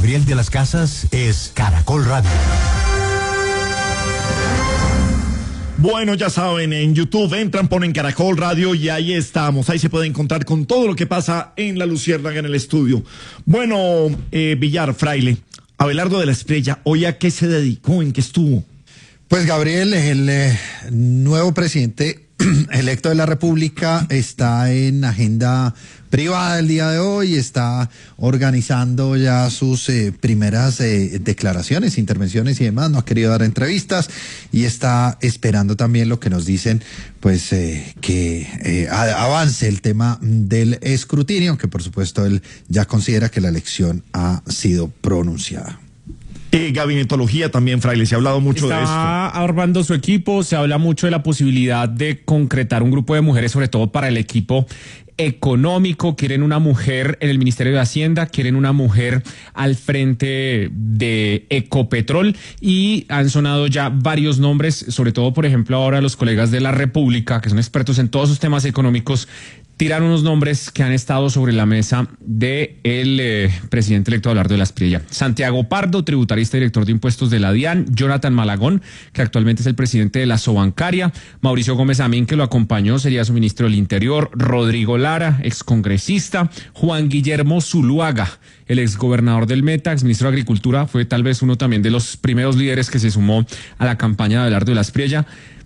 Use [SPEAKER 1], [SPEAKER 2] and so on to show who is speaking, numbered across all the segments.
[SPEAKER 1] Gabriel de las Casas es Caracol Radio.
[SPEAKER 2] Bueno, ya saben, en YouTube entran, ponen Caracol Radio y ahí estamos. Ahí se puede encontrar con todo lo que pasa en La Luciérnaga en el estudio. Bueno, Villar, Fraile, Abelardo de la Espriella, ¿hoy a qué se dedicó? ¿En qué estuvo?
[SPEAKER 3] Pues Gabriel, el nuevo presidente electo de la República está en agenda privada el día de hoy, está organizando ya sus primeras declaraciones, intervenciones y demás, no ha querido dar entrevistas y está esperando también lo que nos dicen, pues que avance el tema del escrutinio, que por supuesto él ya considera que la elección ha sido pronunciada.
[SPEAKER 2] Gabinetología también, Fraile, se ha hablado mucho de esto.
[SPEAKER 4] Está armando su equipo, se habla mucho de la posibilidad de concretar un grupo de mujeres, sobre todo para el equipo económico. Quieren una mujer en el Ministerio de Hacienda, quieren una mujer al frente de Ecopetrol y han sonado ya varios nombres, sobre todo, por ejemplo, ahora los colegas de La República, que son expertos en todos sus temas económicos, tirar unos nombres que han estado sobre la mesa de el presidente electo Abelardo de la Espriella. Santiago Pardo, tributarista y director de impuestos de la DIAN. Jonathan Malagón, que actualmente es el presidente de la Sobancaria. Mauricio Gómez Amín, que lo acompañó, sería su ministro del Interior. Rodrigo Lara, excongresista. Juan Guillermo Zuluaga, el exgobernador del Meta, exministro de Agricultura, fue tal vez uno también de los primeros líderes que se sumó a la campaña de Abelardo de la Espriella.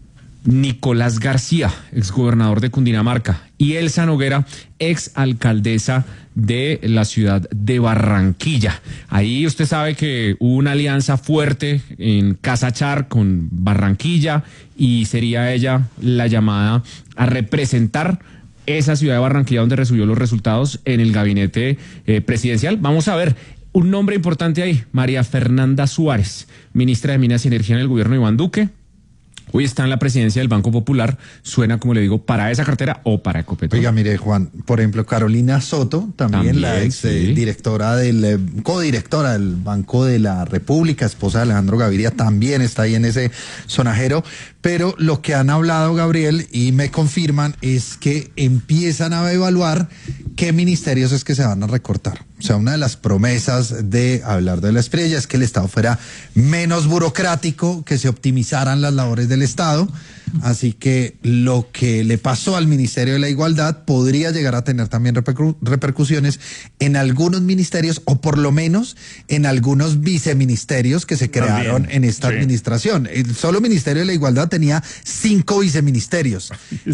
[SPEAKER 4] Nicolás García, exgobernador de Cundinamarca, y Elsa Noguera, exalcaldesa de la ciudad de Barranquilla. Ahí usted sabe que hubo una alianza fuerte en Casa Char con Barranquilla y sería ella la llamada a representar esa ciudad de Barranquilla donde recibió los resultados en el gabinete presidencial. Vamos a ver. Un nombre importante ahí, María Fernanda Suárez, ministra de Minas y Energía en el gobierno de Iván Duque. Hoy está en la presidencia del Banco Popular, suena, como le digo, para esa cartera o para Ecopetrol.
[SPEAKER 3] Oiga, mire, Juan, por ejemplo, Carolina Soto, también la ex directora codirectora del Banco de la República, esposa de Alejandro Gaviria, también está ahí en ese sonajero. Pero lo que han hablado, Gabriel, y me confirman, es que empiezan a evaluar qué ministerios es que se van a recortar. O sea, una de las promesas de Abelardo de la Espriella es que el Estado fuera menos burocrático, que se optimizaran las labores del Estado. Así que lo que le pasó al Ministerio de la Igualdad podría llegar a tener también repercusiones en algunos ministerios, o por lo menos en algunos viceministerios que se crearon en esta administración. El solo Ministerio de la Igualdad tenía 5 viceministerios.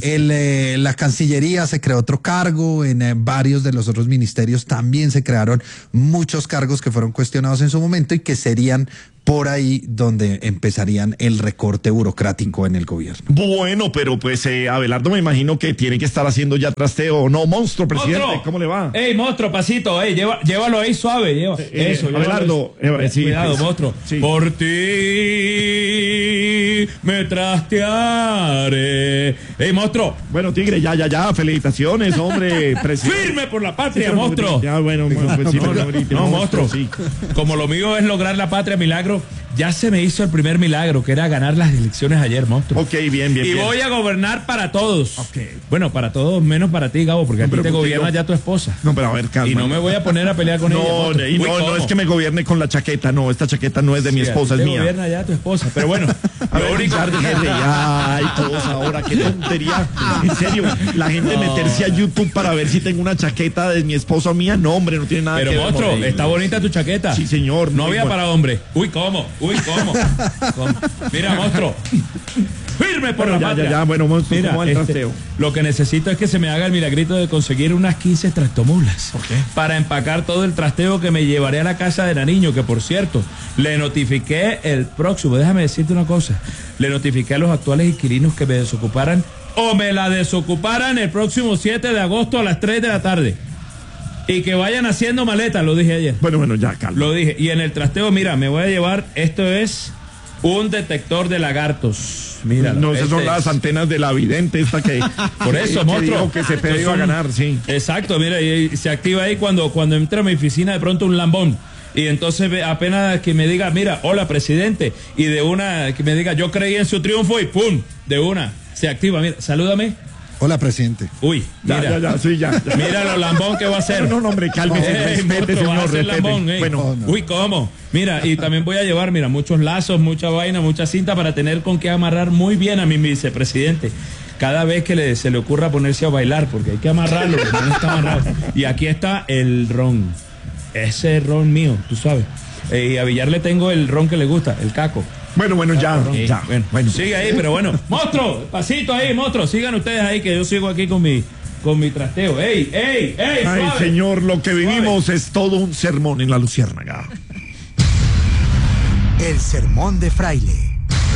[SPEAKER 3] La Cancillería se creó otro cargo, en varios de los otros ministerios también se crearon muchos cargos que fueron cuestionados en su momento y que serían por ahí donde empezarían el recorte burocrático en el gobierno.
[SPEAKER 2] Bueno, pero pues Abelardo me imagino que tiene que estar haciendo ya trasteo. No, monstruo, presidente, ¿monstruo? ¿Cómo le va?
[SPEAKER 5] Ey, monstruo, pasito, llévalo ahí suave. Eso,
[SPEAKER 2] Abelardo.
[SPEAKER 5] Cuidado, monstruo. Sí. Por ti me trastearé. Ey, monstruo.
[SPEAKER 2] Bueno, tigre, ya, felicitaciones, hombre, presidente.
[SPEAKER 5] ¡Firme por la patria, monstruo!
[SPEAKER 2] Ya, bueno, pues sí,
[SPEAKER 5] monstruo. Sí. Como lo mío es lograr la patria, milagro, ya se me hizo el primer milagro, que era ganar las elecciones ayer, monstruo.
[SPEAKER 2] Ok, bien.
[SPEAKER 5] Y voy a gobernar para todos. Okay. Bueno, para todos, menos para ti, Gabo, porque a ti te gobierna ya tu esposa.
[SPEAKER 2] No, pero a ver, calma.
[SPEAKER 5] Y no me voy a poner a pelear con ella.
[SPEAKER 2] No es que me gobierne con la chaqueta, no, esta chaqueta no es de mi esposa, es mía.
[SPEAKER 5] Gobierna ya tu esposa, pero bueno.
[SPEAKER 2] Lo único... Ay, todos ahora, qué tontería. En serio, la gente meterse a YouTube para ver si tengo una chaqueta de mi esposa o mía, no, hombre, no tiene nada que ver.
[SPEAKER 5] Pero, monstruo, está bonita tu chaqueta.
[SPEAKER 2] Sí, señor.
[SPEAKER 5] No había para hombre. Uy, ¿cómo? Mira, monstruo. Firme por la patria.
[SPEAKER 2] Bueno, monstruo, mira, ¿cómo va el trasteo?
[SPEAKER 5] Lo que necesito es que se me haga el milagrito de conseguir unas 15 tractomulas para empacar todo el trasteo que me llevaré a la casa de Nariño, que por cierto, le notifiqué el próximo, déjame decirte una cosa, le notifiqué a los actuales inquilinos que me desocuparan o me la desocuparan el próximo 7 de agosto a las 3 de la tarde. Y que vayan haciendo maletas, lo dije ayer.
[SPEAKER 2] Bueno, ya, calma.
[SPEAKER 5] Lo dije. Y en el trasteo, mira, me voy a llevar, esto es un detector de lagartos. Mira.
[SPEAKER 2] No, esas son las antenas de la vidente, esta que...
[SPEAKER 5] Por eso, monstruo.
[SPEAKER 2] Que se iba a ganar, sí.
[SPEAKER 5] Exacto, mira, y se activa ahí cuando entra a mi oficina de pronto un lambón. Y entonces apenas que me diga, mira, hola, presidente. Y de una, que me diga, yo creí en su triunfo y ¡pum! De una, se activa. Mira, salúdame.
[SPEAKER 3] Hola, presidente.
[SPEAKER 5] Uy, mira.
[SPEAKER 2] Ya.
[SPEAKER 5] Mira lo lambón que va a hacer.
[SPEAKER 2] No, hombre, cálmese, respete,
[SPEAKER 5] va a
[SPEAKER 2] señor,
[SPEAKER 5] hacer
[SPEAKER 2] respete.
[SPEAKER 5] lambón,
[SPEAKER 2] Bueno.
[SPEAKER 3] No.
[SPEAKER 5] Uy, ¿cómo? Mira, y también voy a llevar, muchos lazos, mucha vaina, mucha cinta para tener con qué amarrar muy bien a mi vicepresidente. Cada vez que se le ocurra ponerse a bailar, porque hay que amarrarlo, porque no está amarrado. Y aquí está el ron. Ese ron mío, tú sabes. Y a Villar le tengo el ron que le gusta, el caco.
[SPEAKER 2] Bueno, ya.
[SPEAKER 5] Bueno. Sigue ahí, pero bueno. Monstruo, pasito ahí, monstruo. Sigan ustedes ahí que yo sigo aquí con mi trasteo. ¡Ey!
[SPEAKER 2] Ay,
[SPEAKER 5] Suave.
[SPEAKER 2] señor, lo que vivimos es todo un sermón en la Luciérnaga.
[SPEAKER 1] El sermón de Fraile.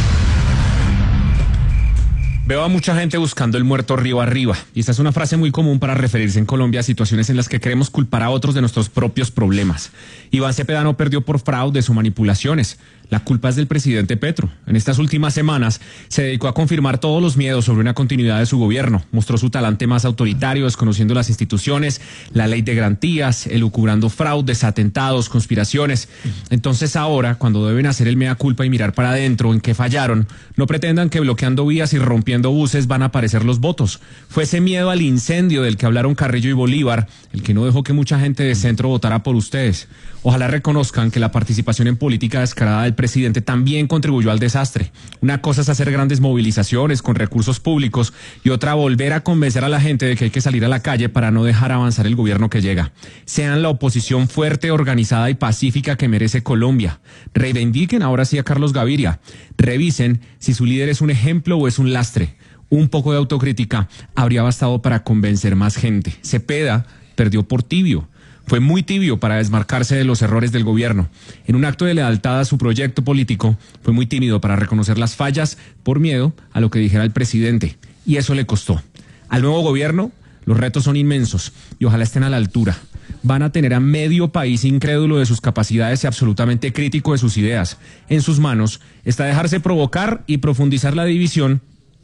[SPEAKER 4] Veo a mucha gente buscando el muerto río arriba, y esta es una frase muy común para referirse en Colombia a situaciones en las que queremos culpar a otros de nuestros propios problemas. Iván Cepeda no perdió por fraudes o manipulaciones. La culpa es del presidente Petro. En estas últimas semanas se dedicó a confirmar todos los miedos sobre una continuidad de su gobierno. Mostró su talante más autoritario, desconociendo las instituciones, la ley de garantías, elucubrando fraudes, atentados, conspiraciones. Entonces ahora, cuando deben hacer el mea culpa y mirar para adentro en qué fallaron, no pretendan que bloqueando vías y rompiendo buses van a aparecer los votos. Fue ese miedo al incendio del que hablaron Carrillo y Bolívar el que no dejó que mucha gente de centro votara por ustedes. Ojalá reconozcan que la participación en política descarada del presidente también contribuyó al desastre. Una cosa es hacer grandes movilizaciones con recursos públicos y otra volver a convencer a la gente de que hay que salir a la calle para no dejar avanzar el gobierno que llega. Sean la oposición fuerte, organizada y pacífica que merece Colombia. Reivindiquen ahora sí a Carlos Gaviria. Revisen si su líder es un ejemplo o es un lastre. Un poco de autocrítica habría bastado para convencer más gente. Cepeda perdió por tibio. Fue muy tibio para desmarcarse de los errores del gobierno. En un acto de lealtad a su proyecto político, fue muy tímido para reconocer las fallas por miedo a lo que dijera el presidente. Y eso le costó. Al nuevo gobierno, los retos son inmensos y ojalá estén a la altura. Van a tener a medio país incrédulo de sus capacidades y absolutamente crítico de sus ideas. En sus manos está dejarse provocar y profundizar la división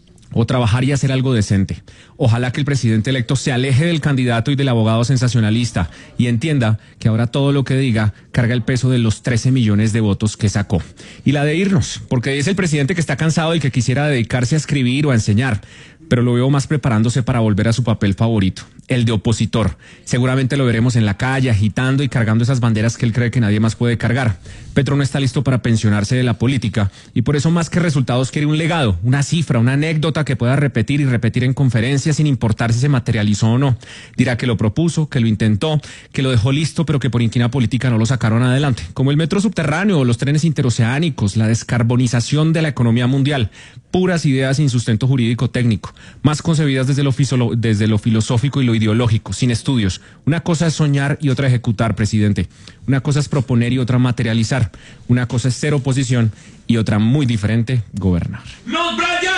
[SPEAKER 4] o trabajar y hacer algo decente. Ojalá que el presidente electo se aleje del candidato y del abogado sensacionalista y entienda que ahora todo lo que diga carga el peso de los 13 millones de votos que sacó. Y la de irnos, porque dice el presidente que está cansado y que quisiera dedicarse a escribir o a enseñar, pero lo veo más preparándose para volver a su papel favorito, el de opositor. Seguramente lo veremos en la calle agitando y cargando esas banderas que él cree que nadie más puede cargar. Petro no está listo para pensionarse de la política y por eso más que resultados quiere un legado, una cifra, una anécdota que pueda repetir y repetir en conferencias sin importar si se materializó o no. Dirá que lo propuso, que lo intentó, que lo dejó listo pero que por inquina política no lo sacaron adelante, como el metro subterráneo o los trenes interoceánicos, la descarbonización de la economía mundial. Puras ideas sin sustento jurídico técnico, más concebidas desde lo filosófico y lo ideológico, sin estudios. Una cosa es soñar y otra ejecutar, presidente. Una cosa es proponer y otra materializar. Una cosa es ser oposición y otra muy diferente, gobernar.
[SPEAKER 5] ¡Los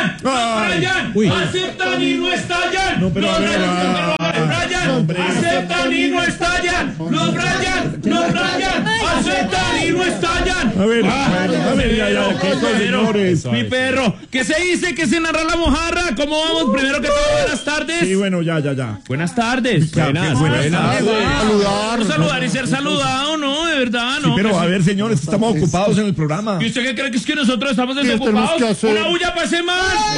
[SPEAKER 5] Brian! ¡Aceptan y no estallan! ¡Los Brian! ¡Aceptan y no estallan! ¡Los Brian! ¡Aceptan y no estallan!
[SPEAKER 2] A ver, ya, ¿qué son, señores?
[SPEAKER 5] Mi perro, ¿qué se dice? ¿Qué se narra la mojarra? ¿Cómo vamos? Primero que todo, buenas tardes.
[SPEAKER 2] Sí, bueno, ya.
[SPEAKER 5] Buenas tardes.
[SPEAKER 2] Buenas.
[SPEAKER 5] Saludar y ser saludado, ¿no? De verdad, ¿no?
[SPEAKER 2] Sí, pero a ver, señores, estamos ocupados en el programa.
[SPEAKER 5] ¿Y usted qué cree que es que nosotros estamos desocupados? ¡Una bulla para ese man!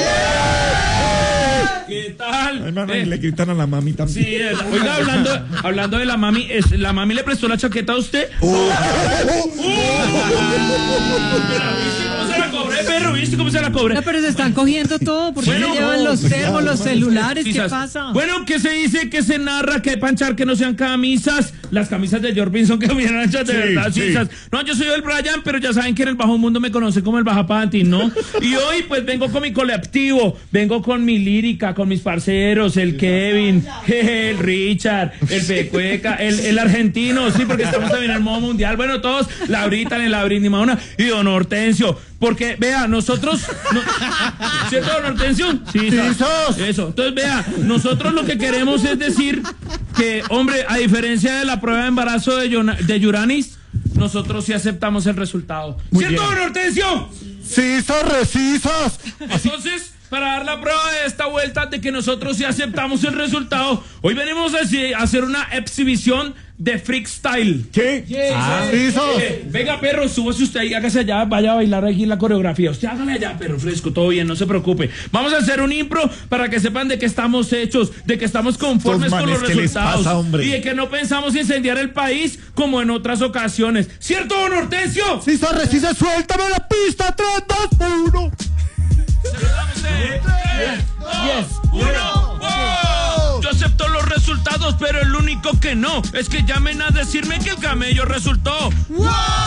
[SPEAKER 5] ¿Qué tal?
[SPEAKER 2] Hermano, le gritan a la mami también.
[SPEAKER 5] Sí, oiga, hablando de la mami, ¿la mami le prestó la chaqueta a usted? ¿Viste cómo se la cobré, perro? ¿Viste cómo se la cobré?
[SPEAKER 6] No, pero se están cogiendo todo, porque se llevan los termos, los celulares, ¿qué pasa?
[SPEAKER 5] Bueno, ¿qué se dice? ¿Qué se narra? ¿Qué hay panchar que no sean camisas? Las camisas de George Benson que vienen anchas de verdad. Sí. No, yo soy el Brian, pero ya saben que en el bajo mundo me conocen como el Baja Panty, ¿no? Y hoy pues vengo con mi colectivo, vengo con mi lírica, con mis parceros, el Kevin, el Richard, el Pecueca, el argentino, sí, porque estamos también en el modo mundial. Bueno, todos, Laurita, la Britney Mauna y don Hortensio. Porque, vea, nosotros... ¿Cierto, don Hortensio? Sí, sos. Eso. Entonces, vea, nosotros lo que queremos es decir que, hombre, a diferencia de la prueba de embarazo de Yuranis, nosotros sí aceptamos el resultado. ¿Cierto, don Hortensio?
[SPEAKER 3] Sí, sos recisos.
[SPEAKER 5] Entonces, para dar la prueba de esta vuelta de que nosotros sí aceptamos el resultado, hoy venimos a hacer una exhibición de freestyle.
[SPEAKER 2] ¿Qué?
[SPEAKER 5] Venga, perro, súbase usted ahí, hágase allá, vaya a bailar aquí en la coreografía. Usted hágale allá, perro fresco, todo bien, no se preocupe. Vamos a hacer un impro para que sepan de que estamos hechos, de que estamos conformes con los resultados y de que no pensamos incendiar el país como en otras ocasiones. ¿Cierto, don Hortensio?
[SPEAKER 1] Sí, suéltame la pista. 3, 2, 1.
[SPEAKER 5] Saludamos 3, 2, 1. ¡Wow! Yo acepto los resultados, pero el único que no es que llamen a decirme que el camello resultó. ¡Wow!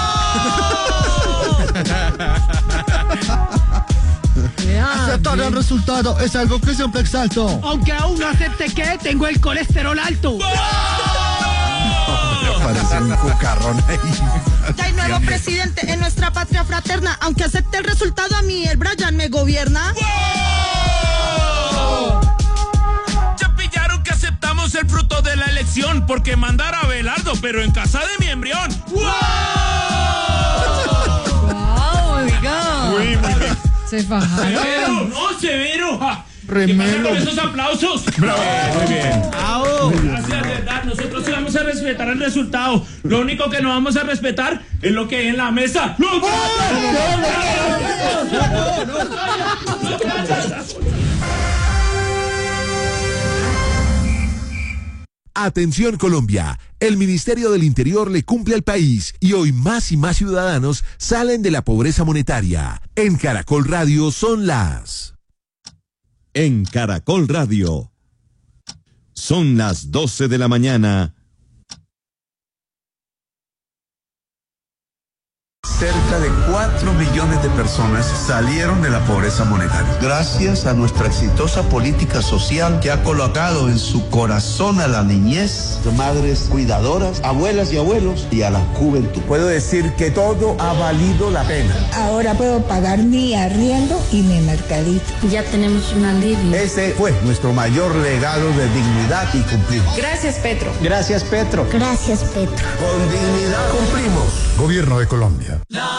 [SPEAKER 1] Aceptar el resultado es algo que siempre exalto.
[SPEAKER 6] Aunque aún no acepte que tengo el colesterol alto.
[SPEAKER 5] ¡Wow!
[SPEAKER 3] Parece un cucarrón ahí.
[SPEAKER 7] Ya hay nuevo presidente en nuestra patria fraterna. Aunque acepte el resultado, a mí el Brian me gobierna.
[SPEAKER 5] ¡Wow! Ya pillaron que aceptamos el fruto de la elección porque mandar a Abelardo, pero en casa de mi embrión. ¡Wow!
[SPEAKER 6] Wow, oiga.
[SPEAKER 2] Muy bien.
[SPEAKER 6] Se fajaron.
[SPEAKER 5] Severo, no, severo.
[SPEAKER 3] Remelo.
[SPEAKER 5] ¿Qué pasa con esos aplausos?
[SPEAKER 2] Bravo, muy bien.
[SPEAKER 5] Gracias, de verdad. Nosotros sí vamos a respetar el resultado. Lo único que no vamos a respetar es lo que hay en la mesa. ¡No!
[SPEAKER 8] Atención Colombia, el Ministerio del Interior le cumple al país y hoy más y más ciudadanos salen de la pobreza monetaria. En Caracol Radio son las...
[SPEAKER 9] En Caracol Radio. Son las 12 de la mañana.
[SPEAKER 10] Cerca de 4 millones de personas salieron de la pobreza monetaria. Gracias a nuestra exitosa política social que ha colocado en su corazón a la niñez, madres cuidadoras, abuelas y abuelos y a la juventud. Puedo decir que todo ha valido la pena.
[SPEAKER 11] Ahora puedo pagar mi arriendo y mi mercadito.
[SPEAKER 12] Ya tenemos un alivio.
[SPEAKER 10] Ese fue nuestro mayor legado de dignidad y cumplimos.
[SPEAKER 12] Gracias, Petro.
[SPEAKER 10] Gracias, Petro.
[SPEAKER 11] Gracias, Petro.
[SPEAKER 10] Con dignidad cumplimos.
[SPEAKER 1] Gobierno de Colombia.